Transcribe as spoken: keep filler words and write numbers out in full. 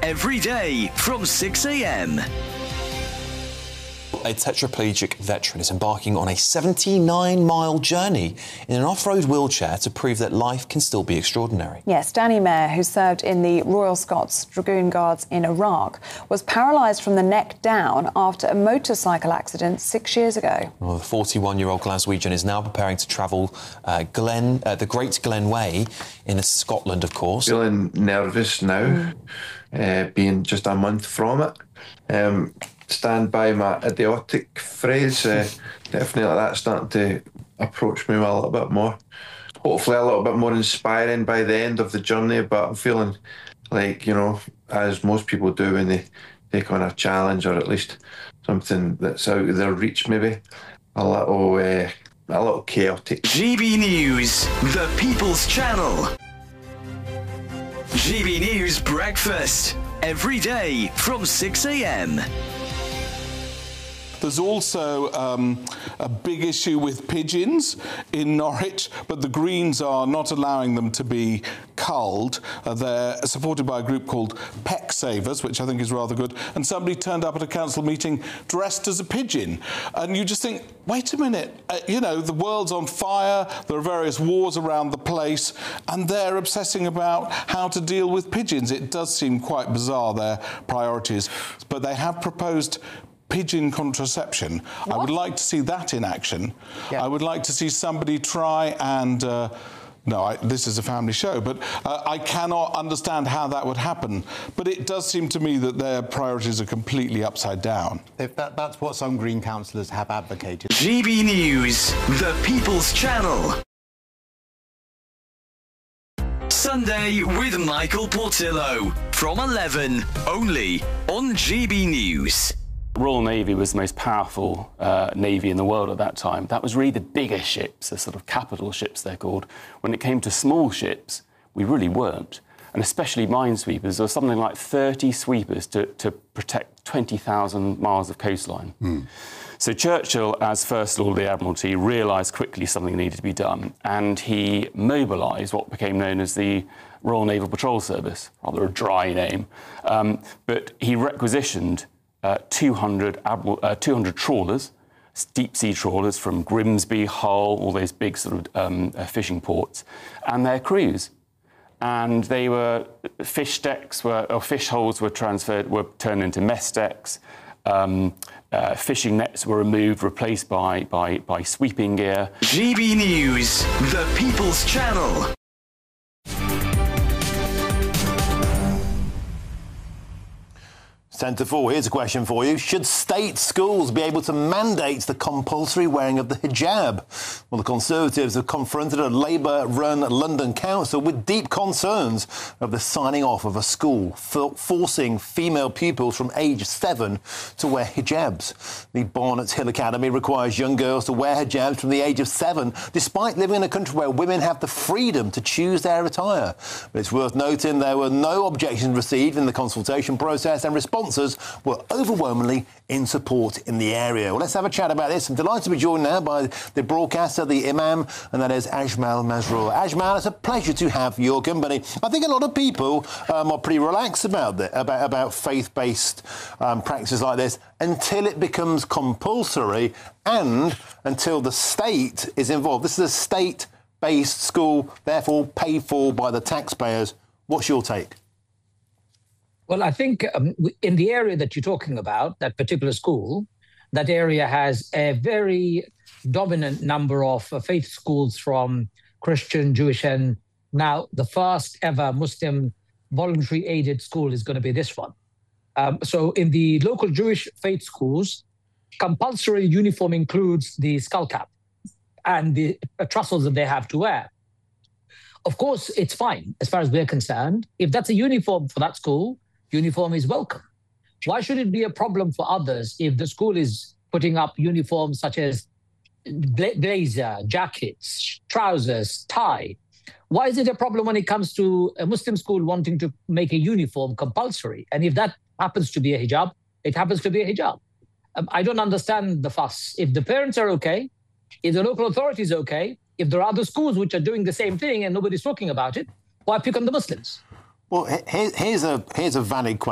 every day from six a m. A tetraplegic veteran is embarking on a seventy-nine mile journey in an off-road wheelchair to prove that life can still be extraordinary. Yes, Danny Mayer, who served in the Royal Scots Dragoon Guards in Iraq, was paralysed from the neck down after a motorcycle accident six years ago. Well, the forty-one-year-old Glaswegian is now preparing to travel uh, Glen, uh, the Great Glen Way in Scotland, of course. Feeling nervous now, mm. uh, being just a month from it. Um, stand by my idiotic phrase. Uh, definitely that's starting to approach me a little bit more. Hopefully a little bit more inspiring by the end of the journey, but I'm feeling like, you know, as most people do when they take on a challenge, or at least something that's out of their reach, maybe a little, uh, a little chaotic. G B News, the People's Channel. G B News Breakfast, every day from six a m. There's also um, a big issue with pigeons in Norwich, but the Greens are not allowing them to be culled. Uh, they're supported by a group called Peck Savers, which I think is rather good. And somebody turned up at a council meeting dressed as a pigeon. And you just think, wait a minute, uh, you know, the world's on fire, there are various wars around the place, and they're obsessing about how to deal with pigeons. It does seem quite bizarre, their priorities. But they have proposed pigeon contraception. What? I would like to see that in action. Yeah. I would like to see somebody try and... Uh, no, I, this is a family show, but uh, I cannot understand how that would happen. But it does seem to me that their priorities are completely upside down. If that, that's what some Green councillors have advocated. G B News, the People's Channel. Sunday with Michael Portillo from eleven, only on G B News. The Royal Navy was the most powerful uh, navy in the world at that time. That was really the bigger ships, the sort of capital ships they're called. When it came to small ships, we really weren't. And especially minesweepers, there was something like thirty sweepers to, to protect twenty thousand miles of coastline. Mm. So Churchill, as First Lord of the Admiralty, realised quickly something needed to be done, and he mobilised what became known as the Royal Naval Patrol Service, rather a dry name. Um, but he requisitioned Uh, two hundred, uh, two hundred trawlers, deep-sea trawlers from Grimsby, Hull, all those big sort of um, uh, fishing ports, and their crews. And they were, fish decks, were, or fish holes were transferred, were turned into mess decks. Um, uh, fishing nets were removed, replaced by, by, by sweeping gear. G B News, the People's Channel. ten to four, here's a question for you. Should state schools be able to mandate the compulsory wearing of the hijab? Well, the Conservatives have confronted a Labour-run London council with deep concerns of the signing off of a school for forcing female pupils from age seven to wear hijabs. The Barnet Hill Academy requires young girls to wear hijabs from the age of seven, despite living in a country where women have the freedom to choose their attire. But it's worth noting there were no objections received in the consultation process, and response were overwhelmingly in support in the area. Well, let's have a chat about this. I'm delighted to be joined now by the broadcaster, the Imam, and that is Ajmal Masroor. Ajmal, it's a pleasure to have your company. I think a lot of people um, are pretty relaxed about the, about, about faith-based um, practices like this until it becomes compulsory and until the state is involved. This is a state-based school, therefore paid for by the taxpayers. What's your take? Well, I think um, in the area that you're talking about, that particular school, that area has a very dominant number of uh, faith schools from Christian, Jewish, and now the first ever Muslim voluntary aided school is going to be this one. Um, so in the local Jewish faith schools, compulsory uniform includes the skull cap and the uh, trussels that they have to wear. Of course, it's fine as far as we're concerned. If that's a uniform for that school, uniform is welcome. Why should it be a problem for others if the school is putting up uniforms such as blazer, jackets, trousers, tie? Why is it a problem when it comes to a Muslim school wanting to make a uniform compulsory? And if that happens to be a hijab, it happens to be a hijab. Um, I don't understand the fuss. If the parents are okay, if the local authority is okay, if there are other schools which are doing the same thing and nobody's talking about it, why pick on the Muslims? Well, here's a, here's a valid question.